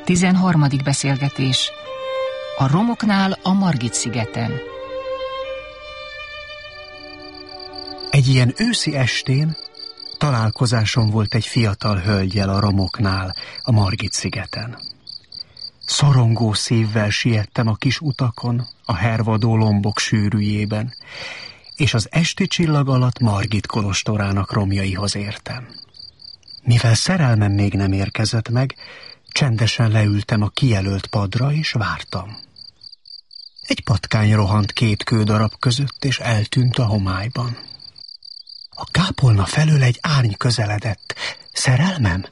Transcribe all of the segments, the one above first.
13. beszélgetés. A romoknál a Margit-szigeten. Egy ilyen őszi estén találkozásom volt egy fiatal hölggyel a romoknál, a Margit-szigeten. Szorongó szívvel siettem a kis utakon, a hervadó lombok sűrűjében, és az esti csillag alatt Margit kolostorának romjaihoz értem. Mivel szerelmem még nem érkezett meg, csendesen leültem a kijelölt padra, és vártam. Egy patkány rohant 2 kődarab között, és eltűnt a homályban. A kápolna felől egy árny közeledett. Szerelmem?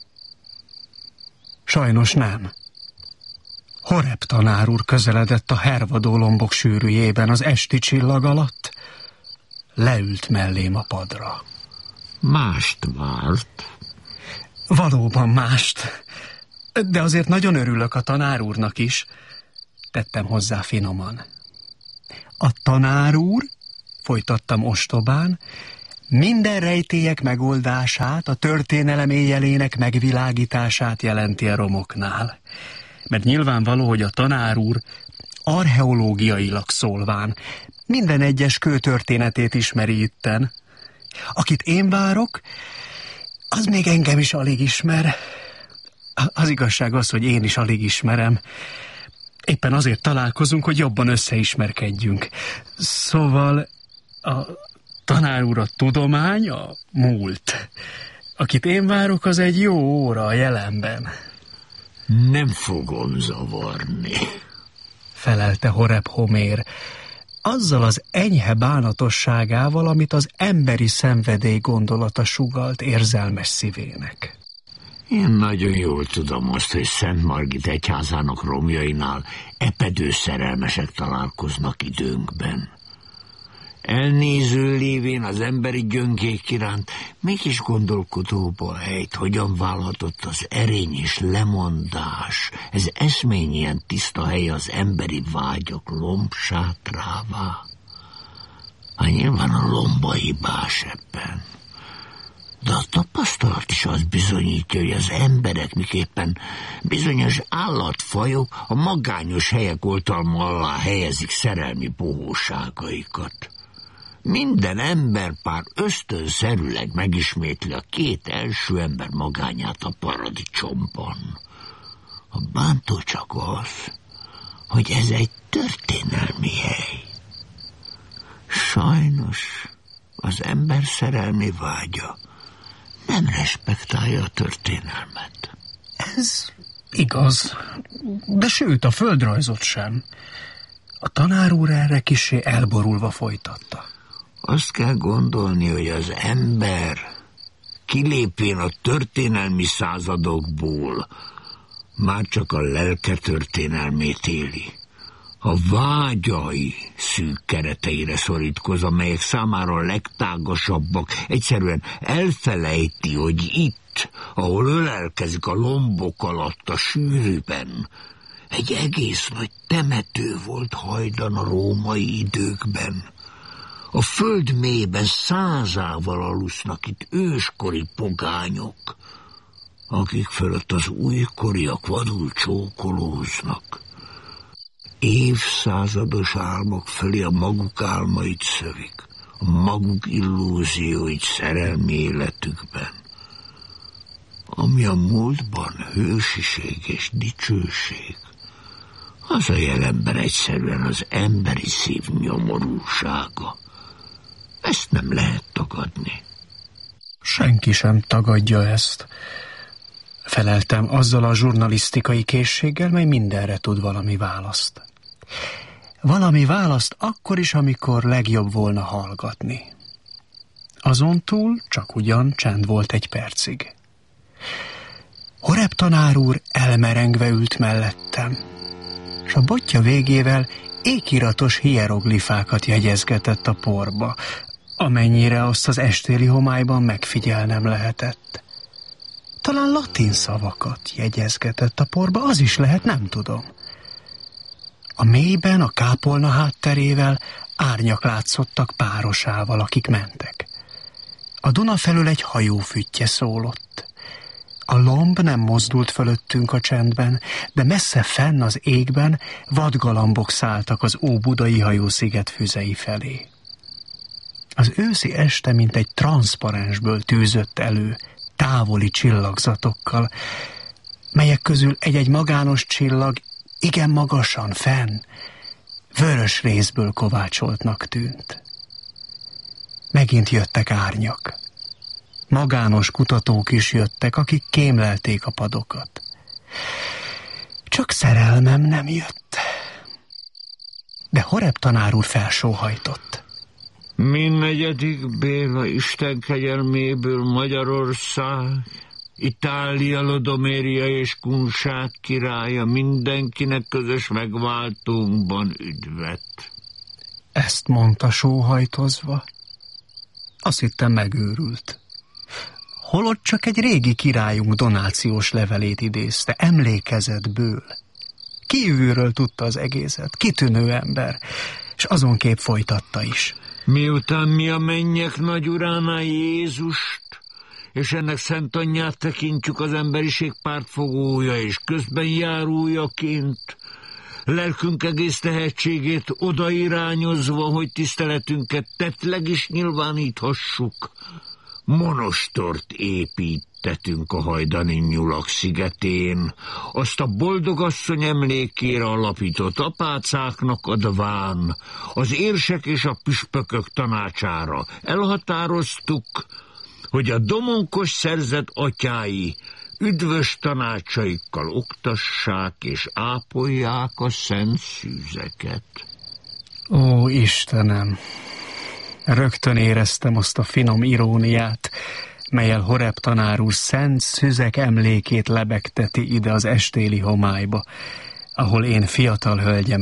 Sajnos nem. Horeb tanár úr közeledett a hervadó lombok sűrűjében az esti csillag alatt. Leült mellém a padra. Mást várt? Valóban mást. De azért nagyon örülök a tanár úrnak is, tettem hozzá finoman. A tanár úr, folytattam ostobán, minden rejtélyek megoldását, a történelem éjjelének megvilágítását jelenti a romoknál. Mert nyilvánvaló, hogy a tanár úr archeológiailag szólván minden egyes kő történetét ismeri itten. Akit én várok, az még engem is alig ismer. Az igazság az, hogy én is alig ismerem. Éppen azért találkozunk, hogy jobban összeismerkedjünk. Szóval a tanár úr a tudomány, a múlt. Akit én várok, az egy jó óra a jelenben. Nem fogom zavarni, felelte Horeb Homér, azzal az enyhe bánatosságával, amit az emberi szenvedély gondolata sugalt érzelmes szívének. Én nagyon jól tudom azt, hogy Szent Margit egyházának romjainál epedő szerelmesek találkoznak időnkben. Elnéző lévén az emberi gyöngék iránt mégis gondolkodóba ejt, hogyan válhatott az erény és lemondás, ez eszmény ilyen tiszta hely az emberi vágyak lombsátrává. Nyilván a lomba hibás ebben. De a tapasztalat is azt bizonyítja, hogy az emberek miképpen bizonyos állatfajok a magányos helyek oltalma alá helyezik szerelmi bohóságaikat. Minden emberpár ösztönszerűleg megismétli a 2 első ember magányát a paradicsomban. A bántó csak az, hogy ez egy történelmi hely. Sajnos az ember szerelmi vágya nem respektálja a történelmet. Ez igaz, de sőt a földrajzot sem. A tanár úr erre kissé elborulva folytatta. Azt kell gondolni, hogy az ember kilépén a történelmi századokból már csak a lelke történelmét éli. A vágyai szűk kereteire szorítkoz, amelyek számára a legtágasabbak, egyszerűen elfelejti, hogy itt, ahol ölelkezik a lombok alatt a sűrűben, egy egész nagy temető volt hajdan a római időkben. A föld mélyében 100-ával alusznak itt őskori pogányok, akik fölött az újkoriak vadul csókolóznak. Évszázados álmok fölé a maguk álmait szövik, a maguk illúzióit szerelmi életükben. Ami a múltban hősiség és dicsőség, az a jelenben egyszerűen az emberi szív nyomorúsága. Ezt nem lehet tagadni. Senki sem tagadja ezt, feleltem azzal a zsurnalisztikai készséggel, mely mindenre tud valami választ. Valami választ akkor is, amikor legjobb volna hallgatni. Azon túl csak ugyan csend volt egy percig. Horeb tanár úr elmerengve ült mellettem, s a botja végével ékiratos hieroglifákat jegyezgetett a porba, amennyire azt az estéli homályban megfigyelnem lehetett. Talán latin szavakat jegyezgetett a porba, az is lehet, nem tudom. A mélyben, a kápolna hátterével árnyak látszottak párosával, akik mentek. A Duna felől egy hajó füttye szólott. A lomb nem mozdult fölöttünk a csendben, de messze fenn az égben vadgalambok szálltak az óbudai hajósziget füzei felé. Az őszi este mint egy transzparensből tűzött elő, távoli csillagzatokkal, melyek közül egy-egy magános csillag igen magasan fenn, vörös rézből kovácsoltnak tűnt. Megint jöttek árnyak. Magános kutatók is jöttek, akik kémlelték a padokat. Csak szerelmem nem jött. De Horeb tanár úr felsóhajtott. Mindnegyedik Béla Isten kegyelméből Magyarország, Itália, Lodoméria és Kunság királya mindenkinek közös megváltónkban üdvet. Ezt mondta sóhajtozva. Azt hittem megőrült. Holott csak egy régi királyunk donációs levelét idézte, emlékezetből. Kívülről tudta az egészet, kitűnő ember, és azonképp folytatta is. Miután mi a mennyek nagyuránál Jézust, és ennek szent anyját tekintjük az emberiség pártfogója és közben járójaként, lelkünk egész tehetségét odairányozva, hogy tiszteletünket tettleg is nyilváníthassuk, monostort építettünk a hajdani Nyulak szigetén, azt a boldogasszony emlékére alapított apácáknak adván, az érsek és a püspökök tanácsára elhatároztuk, hogy a domonkos szerzet atyái üdvös tanácsaikkal oktassák és ápolják a szent szűzeket. Ó, Istenem! Rögtön éreztem azt a finom iróniát, mellyel Horeb tanár úr szent szüzek emlékét lebegteti ide az estéli homályba, ahol én fiatal hölgyem